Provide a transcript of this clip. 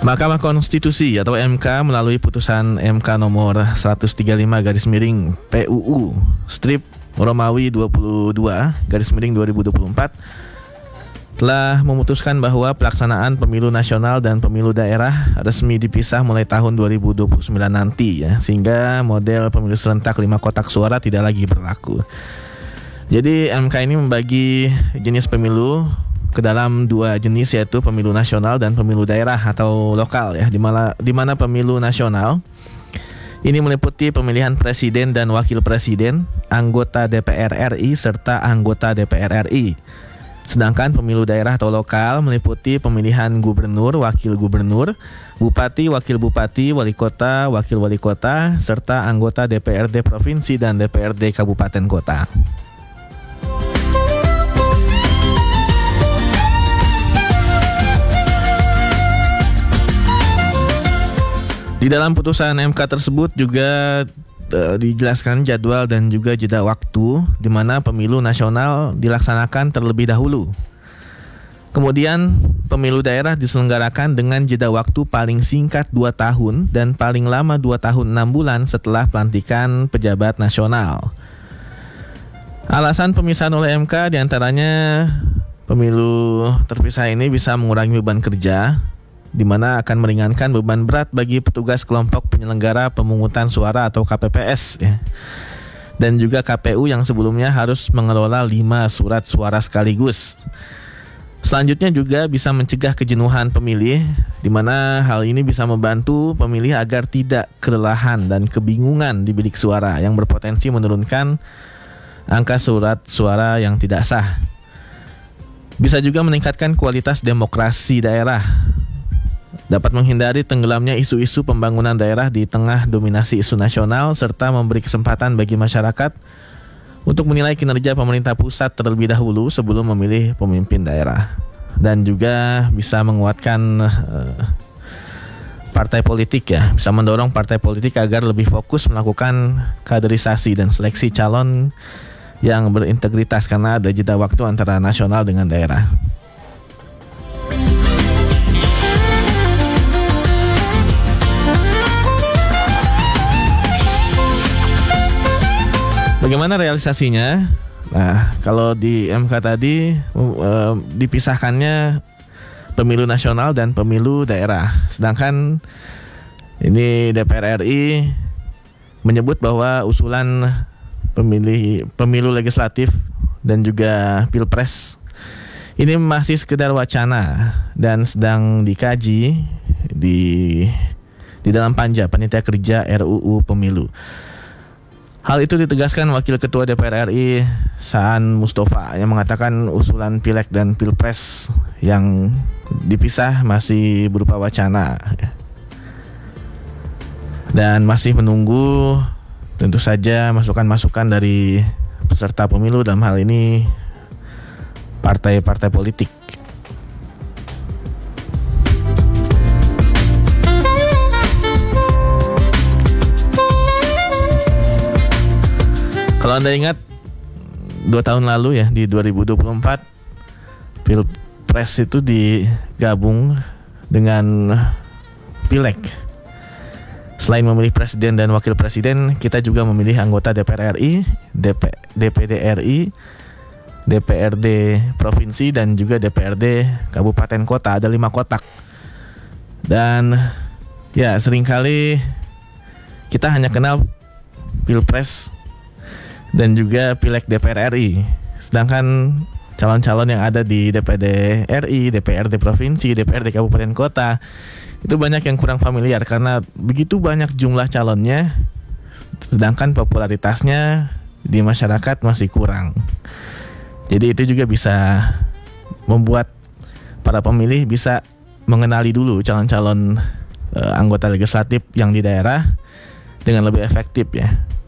Mahkamah Konstitusi atau MK melalui putusan MK nomor 135 PUU strip Romawi 22 2024 telah memutuskan bahwa pelaksanaan pemilu nasional dan pemilu daerah resmi dipisah mulai tahun 2029 nanti ya, sehingga model pemilu serentak 5 kotak suara tidak lagi berlaku. Jadi MK ini membagi jenis pemilu ke dalam 2 jenis, yaitu pemilu nasional dan pemilu daerah atau lokal ya, di mana pemilu nasional ini meliputi pemilihan presiden dan wakil presiden, anggota DPR RI serta anggota DPR RI. Sedangkan pemilu daerah atau lokal meliputi pemilihan gubernur, wakil gubernur, bupati, wakil bupati, wali kota, wakil wali kota serta anggota DPRD provinsi dan DPRD kabupaten kota. Di dalam putusan MK tersebut juga dijelaskan jadwal dan juga jeda waktu di mana pemilu nasional dilaksanakan terlebih dahulu. Kemudian pemilu daerah diselenggarakan dengan jeda waktu paling singkat 2 tahun dan paling lama 2 tahun 6 bulan setelah pelantikan pejabat nasional. Alasan pemisahan oleh MK diantaranya pemilu terpisah ini bisa mengurangi beban kerja, di mana akan meringankan beban berat bagi petugas kelompok penyelenggara pemungutan suara atau KPPS ya. Dan juga KPU yang sebelumnya harus mengelola 5 surat suara sekaligus. Selanjutnya juga bisa mencegah kejenuhan pemilih, di mana hal ini bisa membantu pemilih agar tidak kelelahan dan kebingungan di bilik suara yang berpotensi menurunkan angka surat suara yang tidak sah. Bisa juga meningkatkan kualitas demokrasi daerah, dapat menghindari tenggelamnya isu-isu pembangunan daerah di tengah dominasi isu nasional, serta memberi kesempatan bagi masyarakat untuk menilai kinerja pemerintah pusat terlebih dahulu sebelum memilih pemimpin daerah. Dan juga bisa menguatkan partai politik ya, bisa mendorong partai politik agar lebih fokus melakukan kaderisasi dan seleksi calon yang berintegritas karena ada jeda waktu antara nasional dengan daerah. Bagaimana realisasinya? Nah, kalau di MK tadi dipisahkannya pemilu nasional dan pemilu daerah. Sedangkan ini DPR RI menyebut bahwa usulan pemilu legislatif dan juga pilpres ini masih sekedar wacana dan sedang dikaji di dalam panja panitia kerja RUU Pemilu. Hal itu ditegaskan Wakil Ketua DPR RI Saan Mustafa yang mengatakan usulan Pileg dan Pilpres yang dipisah masih berupa wacana dan masih menunggu tentu saja masukan-masukan dari peserta pemilu, dalam hal ini partai-partai politik. Kalau Anda ingat 2 tahun lalu ya, di 2024 Pilpres itu digabung dengan Pileg. Selain memilih presiden dan wakil presiden, kita juga memilih anggota DPR RI, DPD RI, DPRD provinsi dan juga DPRD kabupaten kota. Ada 5 kotak. Dan ya seringkali kita hanya kenal Pilpres dan juga Pileg DPR RI. Sedangkan calon-calon yang ada di DPD RI, DPRD provinsi, DPRD kabupaten kota itu banyak yang kurang familiar karena begitu banyak jumlah calonnya, sedangkan popularitasnya di masyarakat masih kurang. Jadi itu juga bisa membuat para pemilih bisa mengenali dulu calon-calon anggota legislatif yang di daerah dengan lebih efektif ya.